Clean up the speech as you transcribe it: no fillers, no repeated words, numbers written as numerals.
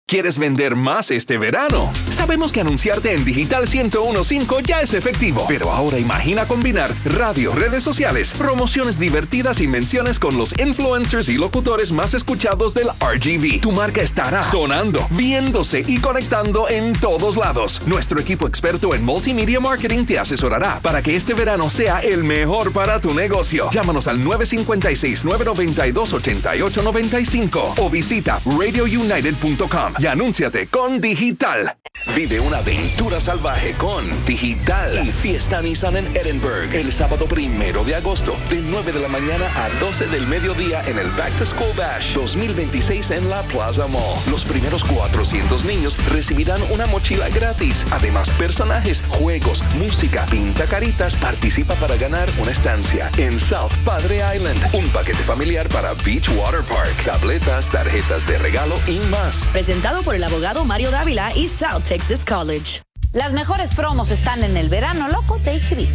¿Quieres vender más este verano? Sabemos que anunciarte en Digital 101.5 ya es efectivo, pero ahora imagina combinar radio, redes sociales, promociones divertidas y menciones con los influencers y locutores más escuchados del RGV. Tu marca estará sonando, viéndose y conectando en todos lados. Nuestro equipo experto en multimedia marketing te asesorará para que este verano sea el mejor para tu negocio. Llámanos al 956-992-8895 o visita radiounited.com. Y anúnciate con Digital. Vive una aventura salvaje con Digital y Fiesta Nissan en Edinburgh el sábado 1 de agosto de 9 de la mañana a 12 del mediodía en el Back to School Bash 2026 en la Plaza Mall. Los primeros 400 niños recibirán una mochila gratis. Además, personajes, juegos, música, pinta caritas. Participa para ganar una estancia en South Padre Island, un paquete familiar para Beach Water Park, tabletas, tarjetas de regalo y más. Presentado por el abogado Mario Dávila y South Texas College. Las mejores promos están en el verano loco de HB.